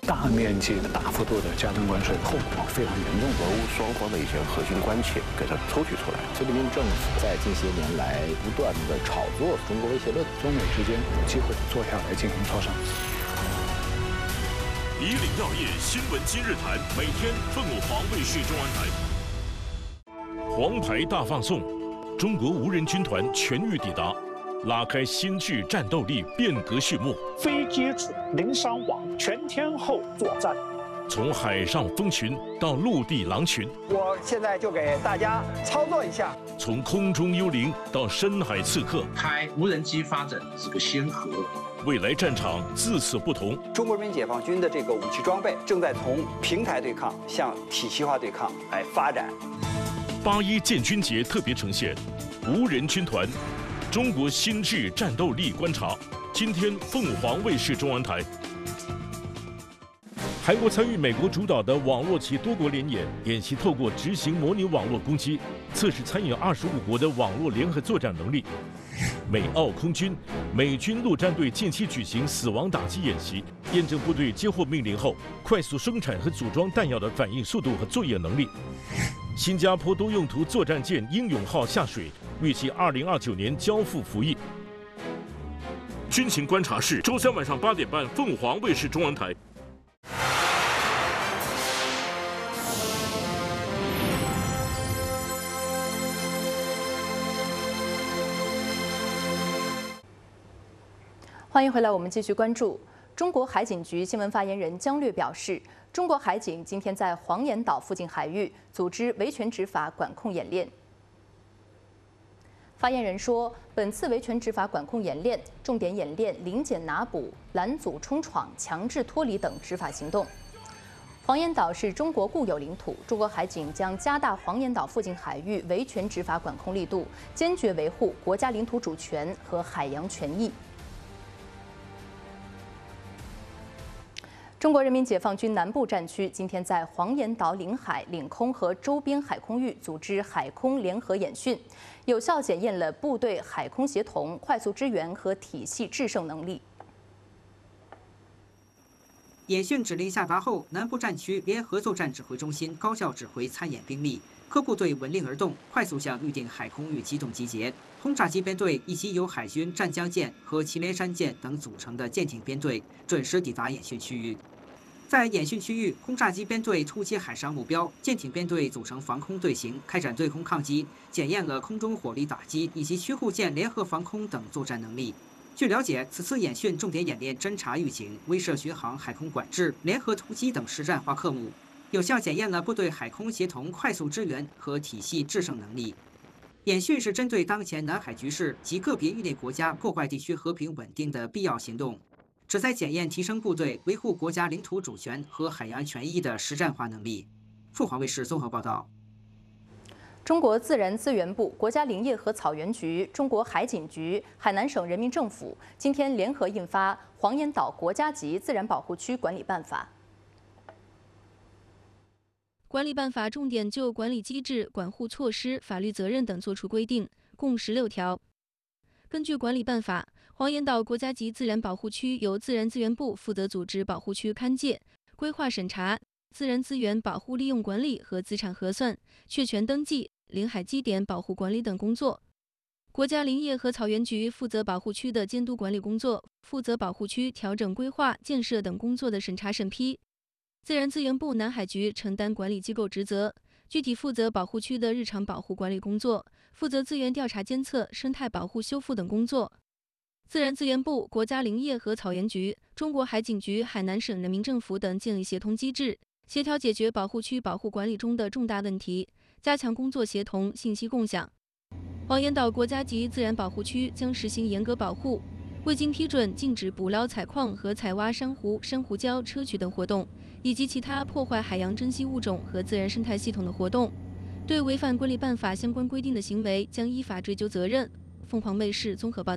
大面积、大幅度的加征关税，后果非常严重。 俄乌双方的一些核心关切给它抽取出来。 菲律宾政府在近些年来不断的炒作中国威胁论， 中美之间有机会坐下来进行磋商。 以领要业新闻今日谈，每天凤凰卫视中文台。黄牌大放送，中国无人军团全域抵达，拉开新质战斗力变革序幕。 非接触、零伤亡，全天候作战。 从海上蜂群到陆地狼群， 我现在就给大家操作一下。 从空中幽灵到深海刺客， 开无人机发展是个先河。 未来战场自此不同。 中国人民解放军的这个武器装备正在从平台对抗向体系化对抗来发展。 8·1建军节特别呈现无人军团，中国新质战斗力观察。今天凤凰卫视中文台。韩国参与美国主导的网络及多国联演，演习透过执行模拟网络攻击，测试参与25国的网络联合作战能力。美澳空军、美军陆战队近期举行死亡打击演习，验证部队接获命令后快速生产和组装弹药的反应速度和作业能力。新加坡多用途作战舰英勇号下水，预计2029年交付服役。军情观察室，周3晚上8点半，凤凰卫视中文台。 欢迎回来，我们继续关注中国海警局新闻发言人姜略表示，中国海警今天在黄岩岛附近海域组织维权执法管控演练。发言人说，本次维权执法管控演练重点演练临检拿捕、拦阻冲闯、强制脱离等执法行动。黄岩岛是中国固有领土，中国海警将加大黄岩岛附近海域维权执法管控力度，坚决维护国家领土主权和海洋权益。中国人民解放军南部战区今天在黄岩岛领海、领空和周边海空域组织海空联合演训，有效检验了部队海空协同、快速支援和体系制胜能力。 演训指令下达后，南部战区联合作战指挥中心高效指挥参演兵力，各部队闻令而动，快速向预定海空域机动集结。轰炸机编队以及由海军湛江舰和祁连山舰等组成的舰艇编队准时抵达演训区域。在演训区域，轰炸机编队突击海上目标，舰艇编队组成防空队形，开展对空抗击，检验了空中火力打击以及驱护舰联合防空等作战能力。据了解，此次演训重点演练侦察预警、威慑巡航、海空管制、联合突击等实战化科目，有效检验了部队海空协同、快速支援和体系制胜能力。演训是针对当前南海局势及个别域内国家破坏地区和平稳定的必要行动，旨在检验提升部队维护国家领土主权和海洋权益的实战化能力。凤凰卫视综合报道。 中国自然资源部、国家林业和草原局、中国海警局、海南省人民政府今天联合印发《黄岩岛国家级自然保护区管理办法》。 管理办法重点就管理机制、管护措施、法律责任等作出规定，共16条。根据管理办法，黄岩岛国家级自然保护区由自然资源部负责组织保护区勘界、规划审查、自然资源保护利用管理和资产核算、确权登记、领海基点保护管理等工作。国家林业和草原局负责保护区的监督管理工作，负责保护区调整规划、建设等工作的审查审批。自然资源部南海局承担管理机构职责，具体负责保护区的日常保护管理工作，负责资源调查监测、生态保护修复等工作。自然资源部、国家林业和草原局、中国海警局、海南省人民政府等建立协同机制，协调解决保护区保护管理中的重大问题，加强工作协同、信息共享。黄岩岛国家级自然保护区将实行严格保护，未经批准禁止捕捞、采矿和采挖珊瑚、珊瑚礁、砗磲等活动，以及其他破坏海洋珍稀物种和自然生态系统的活动。对违反管理办法相关规定的行为，将依法追究责任。凤凰卫视综合报道。